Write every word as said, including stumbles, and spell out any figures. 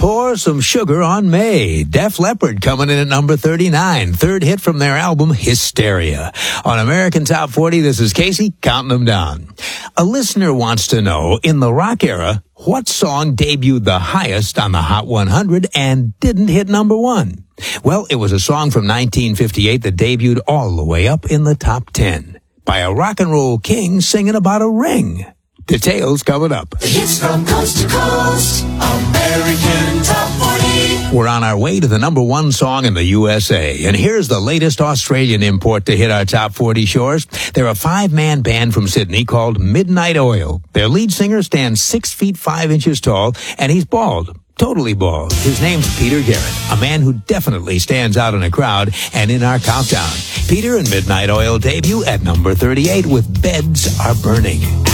Pour Some Sugar on May. Def Leppard coming in at number thirty-nine. Third hit from their album, Hysteria. On American Top forty, this is Casey counting them down. A listener wants to know, in the rock era, what song debuted the highest on the Hot one hundred and didn't hit number one? Well, it was a song from nineteen fifty-eight that debuted all the way up in the top ten by a rock and roll king singing about a ring. Details coming up. The hits from coast to coast, American Top forty. We're on our way to the number one song in the U S A, and here's the latest Australian import to hit our top forty shores. They're a five-man band from Sydney called Midnight Oil. Their lead singer stands six feet five inches tall, and he's bald. Totally bald. His name's Peter Garrett, a man who definitely stands out in a crowd and in our countdown. Peter and Midnight Oil debut at number thirty-eight with Beds Are Burning.